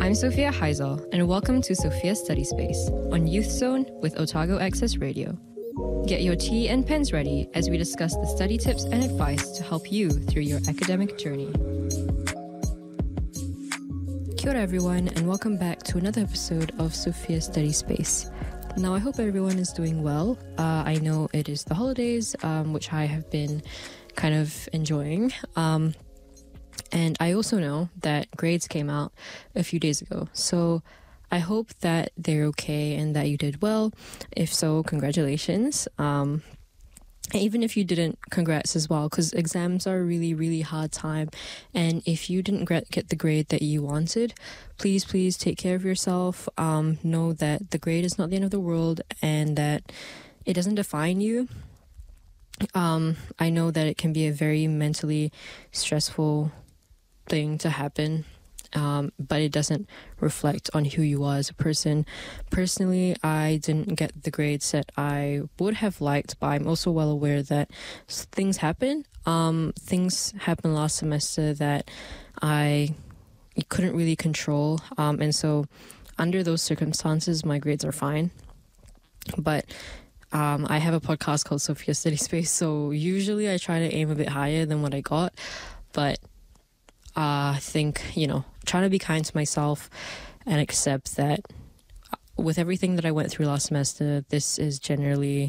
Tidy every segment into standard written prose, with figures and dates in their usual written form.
I'm Sophia Heisel, and welcome to Sophia Study Space on Youth Zone with Otago Access Radio. Get your tea and pens ready as we discuss the study tips and advice to help you through your academic journey. Kia ora everyone, and welcome back to another episode of Sophia Study Space. Now, I hope everyone is doing well. I know it is the holidays, which I have been kind of enjoying. And I also know that grades came out a few days ago. So I hope that they're okay and that you did well. If so, congratulations. Even if you didn't, congrats as well, because exams are a really, really hard time. And if you didn't get the grade that you wanted, please take care of yourself. Know that the grade is not the end of the world and that it doesn't define you. I know that it can be a very mentally stressful thing to happen, but it doesn't reflect on who you are as a person. Personally, I didn't get the grades that I would have liked, but I'm also well aware that things happen. Things happened last semester that I couldn't really control, and so under those circumstances, my grades are fine. But I have a podcast called Sophia Study Space, so usually I try to aim a bit higher than what I got, but I think, trying to be kind to myself and accept that with everything that I went through last semester, this is genuinely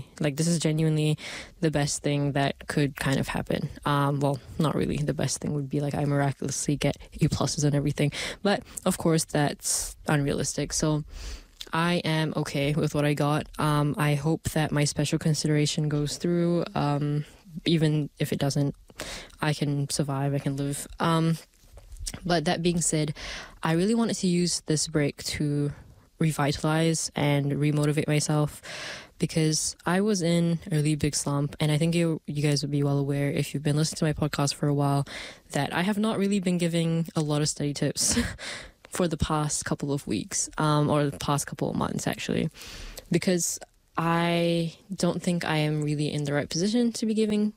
the best thing that could kind of happen. Well, not really. The best thing would be like I miraculously get A+ and everything. But of course, that's unrealistic. So I am okay with what I got. I hope that my special consideration goes through. Even if it doesn't, I can survive. I can live. But that being said, I really wanted to use this break to revitalize and remotivate myself because I was in a really big slump, and I think you guys would be well aware if you've been listening to my podcast for a while that I have not really been giving a lot of study tips for the past couple of weeks, or the past couple of months actually, because I don't think I am really in the right position to be giving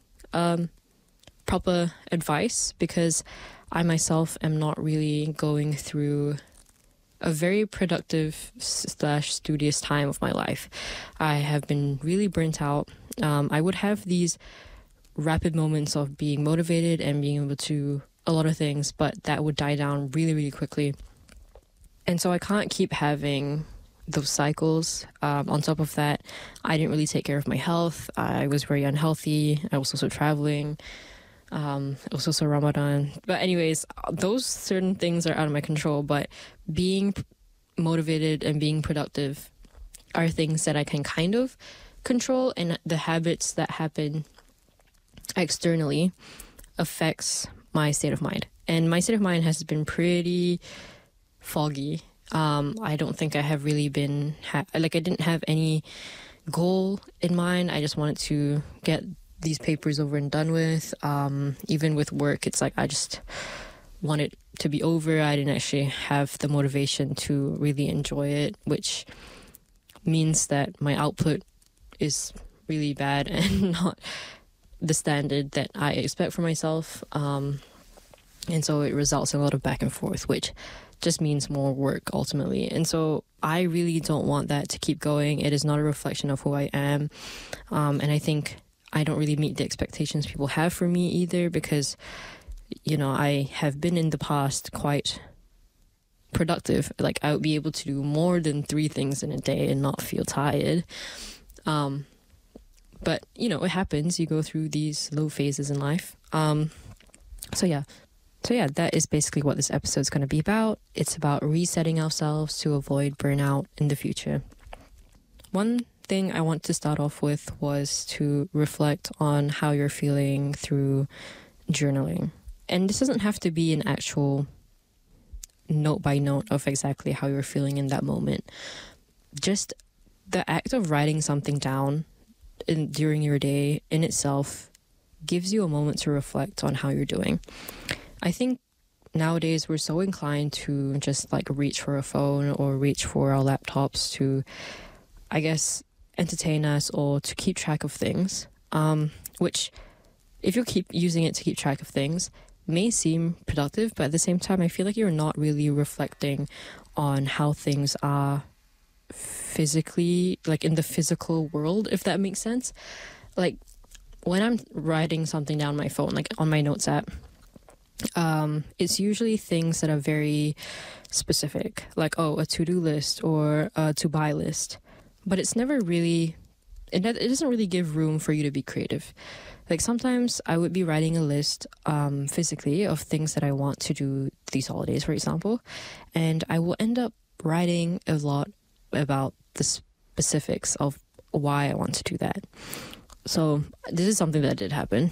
proper advice, because I myself am not really going through a very productive / studious time of my life. I have been really burnt out. I would have these rapid moments of being motivated and being able to do a lot of things, but that would die down really, really quickly. And so I can't keep having those cycles. On top of that, I didn't really take care of my health. I was very unhealthy. I was also traveling. It was also Ramadan. But anyways, those certain things are out of my control, but being motivated and being productive are things that I can kind of control, and the habits that happen externally affects my state of mind. And my state of mind has been pretty foggy. I don't think I have really been, I didn't have any goal in mind. I just wanted to get these papers over and done with. Even with work, it's like I just want it to be over. I didn't actually have the motivation to really enjoy it, which means that my output is really bad and not the standard that I expect for myself. And so it results in a lot of back and forth, which just means more work ultimately. And so I really don't want that to keep going. It is not a reflection of who I am. And I think I don't really meet the expectations people have for me either, because, I have been in the past quite productive. Like, I would be able to do more than 3 things in a day and not feel tired. But, it happens. You go through these low phases in life. So yeah, that is basically what this episode is going to be about. It's about resetting ourselves to avoid burnout in the future. One thing I want to start off with was to reflect on how you're feeling through journaling. And this doesn't have to be an actual note by note of exactly how you're feeling in that moment. Just the act of writing something down during your day in itself gives you a moment to reflect on how you're doing. I think nowadays we're so inclined to just reach for a phone or reach for our laptops to, I guess, entertain us or to keep track of things, which if you keep using it to keep track of things, may seem productive, but at the same time, I feel like you're not really reflecting on how things are physically, like in the physical world, if that makes sense. Like when I'm writing something down my phone, like on my notes app, it's usually things that are very specific, like, oh, a to-do list or a to-buy list. But it's never really, it doesn't really give room for you to be creative. Like sometimes I would be writing a list physically of things that I want to do these holidays, for example, and I will end up writing a lot about the specifics of why I want to do that. So this is something that did happen.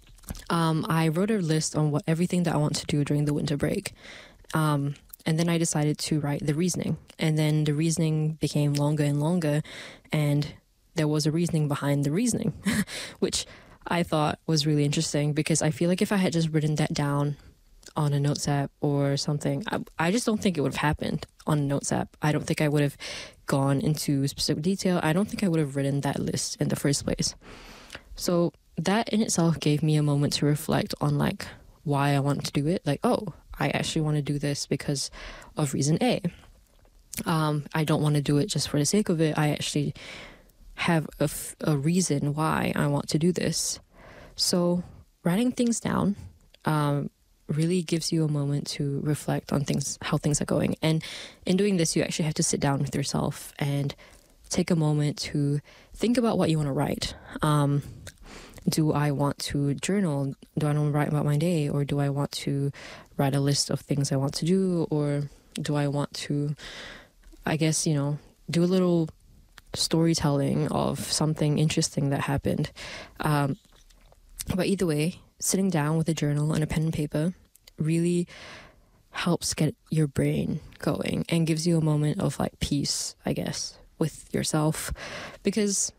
I wrote a list on everything that I want to do during the winter break. And then I decided to write the reasoning. And then the reasoning became longer and longer. And there was a reasoning behind the reasoning, which I thought was really interesting because I feel like if I had just written that down on a notes app or something, I just don't think it would have happened on a notes app. I don't think I would have gone into specific detail. I don't think I would have written that list in the first place. So that in itself gave me a moment to reflect on like why I want to do it. Like, oh, I actually want to do this because of reason A. I don't want to do it just for the sake of it. I actually have a reason why I want to do this. So writing things down really gives you a moment to reflect on things, how things are going. And in doing this, you actually have to sit down with yourself and take a moment to think about what you want to write. Do I want to journal? Do I want to write about my day? Or do I want to write a list of things I want to do? Or do I want to, I guess, do a little storytelling of something interesting that happened? But either way, sitting down with a journal and a pen and paper really helps get your brain going and gives you a moment of like peace, I guess, with yourself, because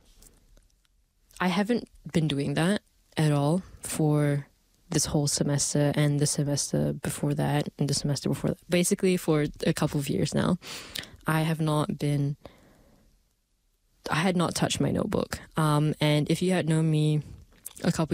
I haven't been doing that at all for this whole semester and the semester before that and the semester before that. Basically for a couple of years now, I had not touched my notebook. And if you had known me a couple